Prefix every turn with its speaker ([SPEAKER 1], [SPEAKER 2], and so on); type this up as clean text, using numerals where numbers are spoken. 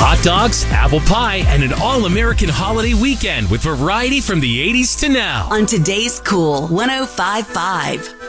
[SPEAKER 1] Hot dogs, apple pie, and an all-American holiday weekend with variety from the 80s to now.
[SPEAKER 2] On today's Cool 105.5.